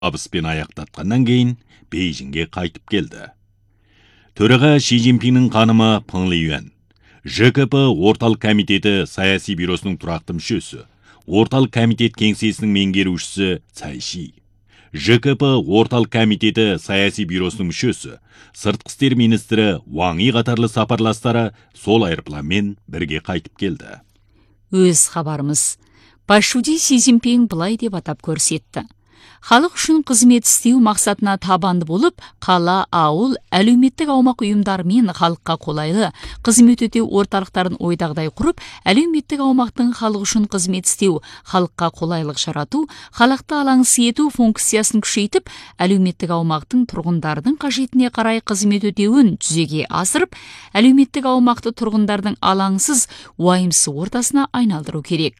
табыспен аяқтатқаннан кейін Бейжіңге қайтып келді. Төраға Ши Цзиньпиннің ханымы Пeng Liyuan, ЖКП орталық комитеті саяси бюросының тұрақты мүшесі, орталық комитет кеңсесінің меңгерушісі Цай Ши, ЖКП орталық комитеті саяси бюросының мүшесі, сыртқы істер министрі Ван И қатарлы сапарластары сол аэропланмен бірге қайтып келді. Өз хабарымыз. Пашуди Си Цзиньпин былай деп атап көрсетті. Халық үшін қызмет істеу мақсатына табанды болып, қала, ауыл, әлеуметтік аумақ ұйымдарымен халыққа қолайлы қызмет өтеу орталықтарын ойдағыдай құрып, әлеуметтік аумақтың халық үшін қызмет істеу, халыққа қолайлық жарату, халықты алаңсыз ету функциясын күшейтіп, әлеуметтік аумақтың тұрғындардың қажетіне қарай қызмет өтеуін жүзеге асырып, әлеуметтік аумақты тұрғындардың алаңсыз, уайымсыз ортасына айналдыру керек.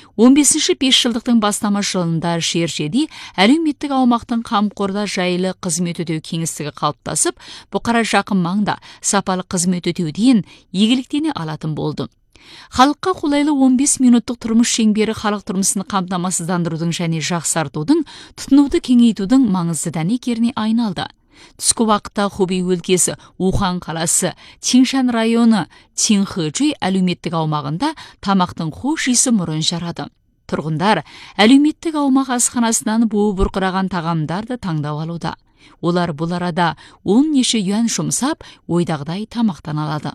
15-ші 5 жылдықтың бастама жылында жерде әлеуметтік аумақтың қамқорда жайлы қызмет өтеу кеңістігі қалыптасып, бұқара жақын маңда сапалы қызмет өтеуден игіліктене алатын болды. Халыққа қолайлы 15 минуттық тұрмыс шеңбері халық тұрмысын қамтамасыздандырудың және жақсартудың, тұтынуды кеңейтудің маңызды дәнекеріне айналды. Түскі уақытта Хубей өлкесі, Ухан қаласы, Тиншан районы, Тинхэджуй әлеуметтік аумағында тамақтың хош иісі мұрын жарады. Тұрғындар әлеуметтік аумақ асханасынан буы бұрқыраған тағамдарды таңдап алуда. Олар бұл арада 10 неше юан жұмсап, ойдағыдай тамақтан алады.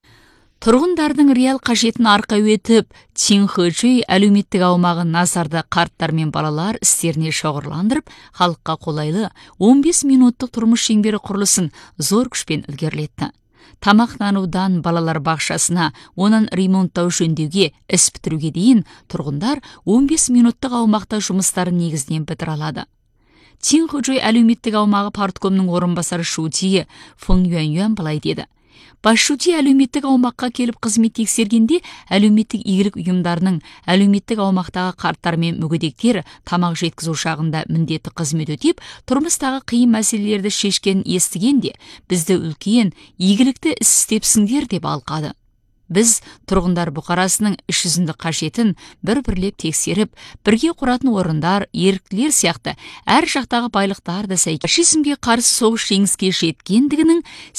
Тұрғындардың реал қажетін арқа өтіп, Тинхэджуй әлеуметтік аумағын назарда қарттар мен балалар істеріне шоғырландырып, халыққа қолайлы 15 минуттық тұрмыс шеңбері құрылысын зор күшпен ілгерілетті. Тамақтанудан балалар бақшасына, оның ремонттау жөндеуге, іс бітіруге дейін тұрғындар 15 минуттық аумақта жұмыстарын негізінен бітіре алады. Тинхэджуй әлеуметтік аумағы парткомның орынбасары Шутие Фeng Юань былай деді. Пашуди әлеуметтік аумаққа келіп қызмет тексергенде, әлеуметтік игілік ұйымдарының әлеуметтік аумақтағы қарттар мен мүгедектер тамақ жеткізу шағында міндетті қызмет өтеп, тұрмыстағы қиын мәселелерді шешкен естігенде, бізді үлкен игілікті іс істепсіңдер деп алқады. Біз тұрғындар бұқарасының іс жүзінде қажетін бір-бірлеп тексеріп, бірге құратын орындар, еріктілер сияқты әр жақтағы байлықтарды сәйкес фашизмге қарсы соғыс жеңіске жеткендігінің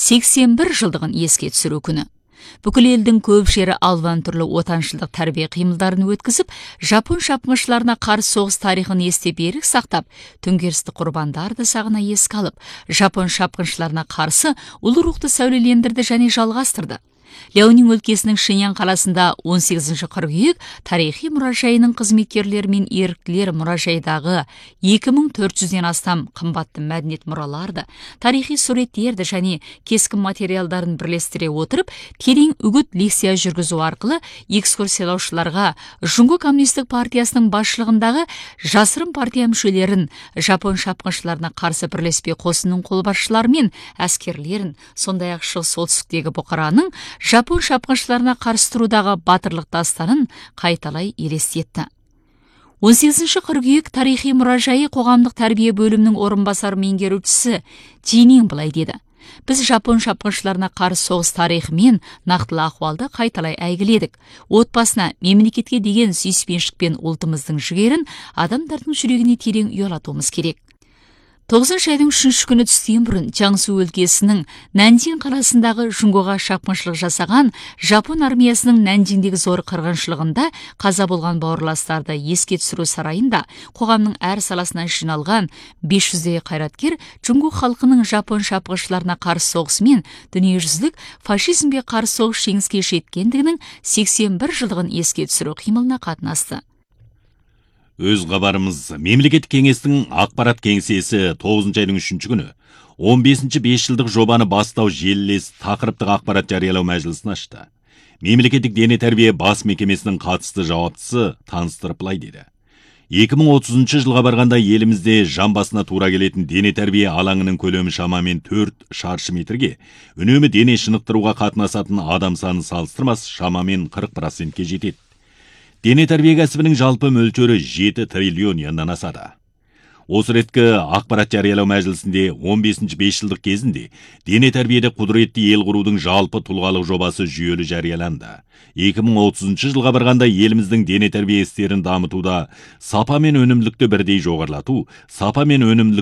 81 жылдығын еске түсіру күні. Бүкіл елдің көп жері алуан түрлі отаншылдық тәрбие қимылдарын өткізіп, жапон шапқыншыларына қарсы соғыс тарихын есте берік сақтап, төңкерісті құрбандарды сағына еске алып, жапон шапқыншыларына қарсы ұлы рухты сәулелендірді және жалғастырды. Ляонин өлкесінің Шиньян қаласында 18 қыркүйек тарихи мұражайының қызметкерлері мен еріктілер мұражайдағы 2400-ден астам қымбатты мәдениет мұраларды, тарихи суреттерді және кескін материалдарын бірлестіре отырып, терең үгіт лекция жүргізу арқылы экскурсиялаушыларға Жұңғы коммунистік партиясының басшылығындағы жасырын партия мүшелерін, жапон шапқыншыларына қарсы бірлеспе қосынның қолбасшылары мен әскерлерін, сондай-ақ шығыс солтүстіктегі бұқараның жапон шапқыншыларына қарсы тұрудағы батырлық дастанын қайталай елестетті. 18 қыркүйек тарихи мұражайы қоғамдық тәрбие бөлімінің орынбасар меңгерушісі Тинин былай деді. Біз жапон шапқыншыларына қарсы соғыс тарихы мен нақтылы ахуалды қайталай әйгіледік. Отбасына, мемлекетке деген сүйіспеншілік пен ұлтымыздың жігерін адамдардың жүрегіне терең ұялатуымыз керек. 9 айдың 3 күні түстен бұрын Чаңсу өлкесінің Нандин қаласындағы Жұңғоға шапқыншылық жасаған Жапон армиясының Нандиндегі зор қырғыншылығында қаза болған бауырластарды еске түсіру сарайында қоғамның әр саласынан жиналған 500-дей қайраткер Жұңғо халқының жапон шапқыншыларына қарсы соғысы мен дүниежүзілік фашизмге қарсы соғыс жеңіске жеткендігінің 81 жылдығын еске түсіру қимылына қатынасты. Өз хабарымыз, мемлекеттік кеңестің ақпарат кеңсесі 9 айдың 3 күні 15-ші 5 жылдық жобаны бастау желілес тақырыптық ақпарат жариялау мәжілісін ашты. Мемлекеттік дене тәрбие бас мекемесінің қатысты жауаптысы таныстырып былай деді. 2030 жылға барғанда елімізде жан басына тура келетін дене тәрбие алаңының көлемі шамамен 4 шаршы метрге, үнемі дене шынықтыруға қатынасатын адам саны салыстырмас шамамен 40%-ке жетеді. Дене тәрбие кәсібінің жалпы мөлшері 7 триллион яннан асады. Осы реткі ақпарат жариялау мәжілісінде 15-ші 5 жылдық кезінде дене тәрбиеде құдіретті ел құрудың жалпы тұлғалық жобасы жүйелі жарияланды. 2030 жылға барғанда еліміздің дене тәрбие істерін дамытуда сапа мен өнімділікті бірдей жоғарлату, сапа мен өнімділік